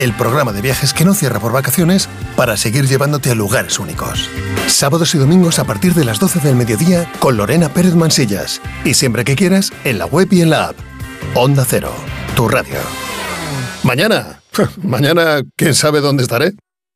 el programa de viajes que no cierra por vacaciones para seguir llevándote a lugares únicos. Sábados y domingos a partir de las 12 del mediodía con Lorena Pérez Mansillas. Y siempre que quieras, en la web y en la app. Onda Cero, tu radio. Mañana, ¿quién sabe dónde estaré?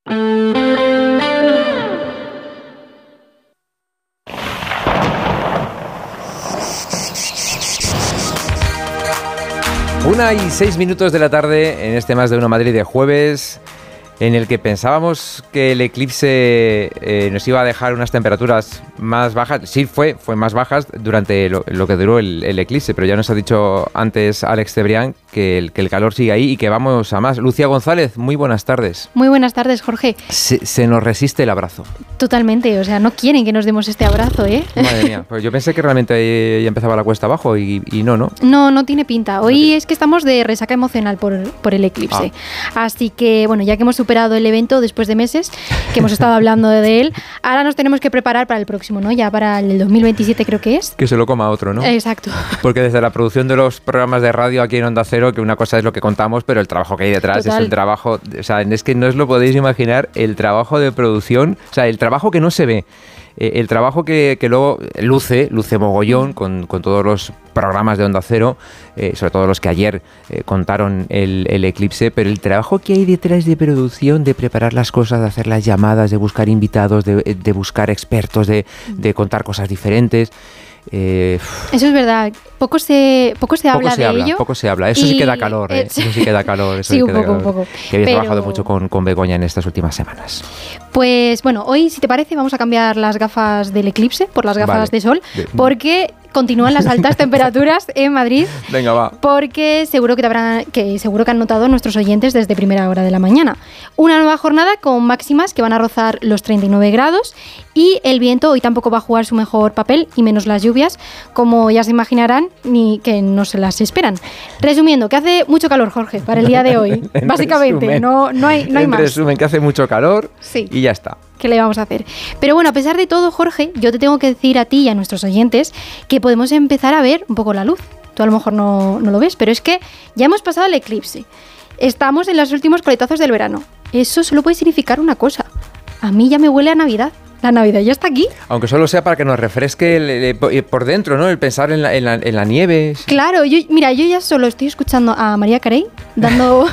Una y 6 minutos de la tarde en este Más de Uno Madrid de jueves, en el que pensábamos que el eclipse nos iba a dejar unas temperaturas más bajas. Sí, fue más bajas durante lo que duró el eclipse, pero ya nos ha dicho antes Alex Cebrián que el calor sigue ahí y que vamos a más. Lucía González, muy buenas tardes. Muy buenas tardes, Jorge. Se nos resiste el abrazo. Totalmente, o sea, no quieren que nos demos este abrazo, ¿eh? Madre mía, pues yo pensé que realmente ya empezaba la cuesta abajo y no. No tiene pinta. Hoy es que estamos de resaca emocional por el eclipse. Así que, bueno, ya que hemos superado el evento después de meses, que hemos estado hablando de él, ahora nos tenemos que preparar para el próximo, ¿no? Ya para el 2027 creo que es. Que se lo coma otro, ¿no? Exacto. Porque desde la producción de los programas de radio aquí en Onda Cero, que una cosa es lo que contamos, pero el trabajo que hay detrás es el trabajo, o sea, es que no os lo podéis imaginar, el trabajo de producción, o sea, el trabajo que no se ve. El trabajo que luego luce mogollón con todos los programas de Onda Cero, sobre todo los que ayer contaron el eclipse, pero el trabajo que hay detrás de producción, de preparar las cosas, de hacer las llamadas, de buscar invitados, de buscar expertos, de contar cosas diferentes. Eso es verdad, poco se habla de ello. Poco se habla, eso sí que da calor, eso sí que da calor. Sí, un poco. Que habéis trabajado mucho con Begoña en estas últimas semanas. Pues bueno, hoy, si te parece, vamos a cambiar las gafas del eclipse por las gafas de sol, porque continúan las altas temperaturas en Madrid. Venga, va. Porque seguro que han notado nuestros oyentes desde primera hora de la mañana. Una nueva jornada con máximas que van a rozar los 39 grados y el viento hoy tampoco va a jugar su mejor papel y menos las lluvias, como ya se imaginarán, ni que no se las esperan. Resumiendo, que hace mucho calor, Jorge, para el día de hoy. Básicamente, resumen, no hay más. En resumen, que hace mucho calor y ya está. ¿Qué le vamos a hacer? Pero bueno, a pesar de todo, Jorge, yo te tengo que decir a ti y a nuestros oyentes que podemos empezar a ver un poco la luz. Tú a lo mejor no lo ves, pero es que ya hemos pasado el eclipse. Estamos en los últimos coletazos del verano. Eso solo puede significar una cosa. A mí ya me huele a Navidad. La Navidad ya está aquí. Aunque solo sea para que nos refresque por dentro, ¿no? El pensar en la nieve. Claro, yo ya solo estoy escuchando a Mariah Carey dando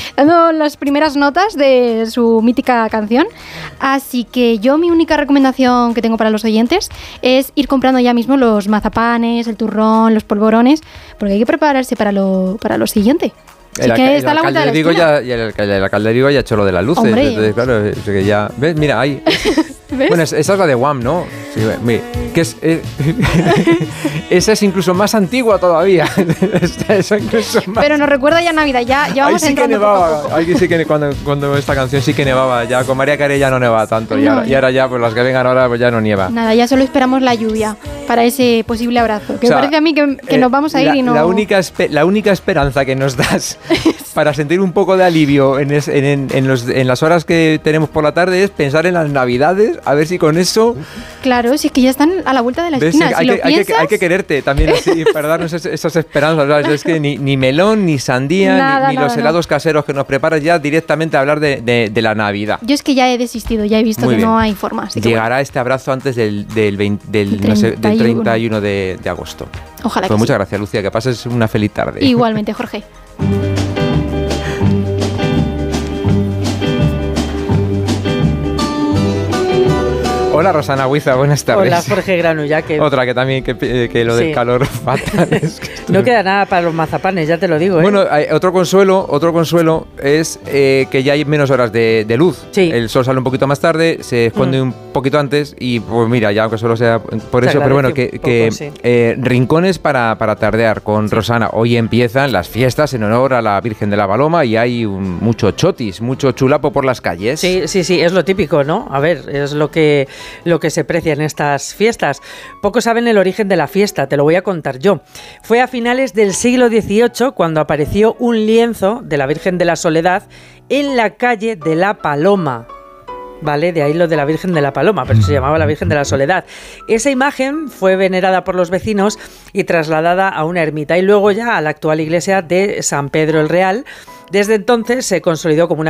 las primeras notas de su mítica canción. Así que mi única recomendación que tengo para los oyentes es ir comprando ya mismo los mazapanes, el turrón, los polvorones, porque hay que prepararse para lo siguiente. El alcalde de Vigo ya ha hecho lo de las luces. Hombre. Entonces, claro, es que ya... ¿Ves? Mira, ahí... ¿Ves? Bueno, esa es la de Wham, ¿no? Sí, mira, esa es incluso más antigua todavía. Esa incluso más... Pero nos recuerda ya Navidad, ya vamos entrando poco a poco. Ahí sí que cuando esta canción sí que nevaba. Ya con Mariah Carey ya no nevaba tanto. No. Y ahora ya, pues las que vengan ahora pues ya no nieva. Nada, ya solo esperamos la lluvia para ese posible abrazo. Que me parece a mí que nos vamos a ir y no... La única esperanza que nos das para sentir un poco de alivio en las horas que tenemos por la tarde es pensar en las Navidades, a ver si con eso... Claro, si es que ya están a la vuelta de la esquina. Sí, hay que quererte también así, para darnos esas esperanzas, ¿sabes? Es que ni melón, ni sandía, ni los helados caseros que nos preparas, ya directamente a hablar de la Navidad. Yo es que ya he desistido, ya he visto que no hay forma. Llegará este abrazo antes del 31 de agosto. Ojalá pues que muchas gracias, Lucía, que pases una feliz tarde. Igualmente, Jorge. Hola, Rosana Huiza, buenas tardes. Hola, Jorge Granulla. Otra que también que lo del calor fatal. No queda nada para los mazapanes, ya te lo digo. Bueno, otro consuelo es que ya hay menos horas de luz. Sí. El sol sale un poquito más tarde, se esconde un poquito antes y pues mira, ya aunque solo sea por eso, pero bueno, rincones para tardear con Rosana. Hoy empiezan las fiestas en honor a la Virgen de la Paloma y hay mucho chotis, mucho chulapo por las calles. Sí, es lo típico, ¿no? A ver, es lo que se precia en estas fiestas. Pocos saben el origen de la fiesta, te lo voy a contar yo. Fue a finales del siglo XVIII cuando apareció un lienzo de la Virgen de la Soledad en la calle de la Paloma. ¿Vale? De ahí lo de la Virgen de la Paloma, pero se llamaba la Virgen de la Soledad. Esa imagen fue venerada por los vecinos y trasladada a una ermita y luego ya a la actual iglesia de San Pedro el Real. Desde entonces se consolidó como una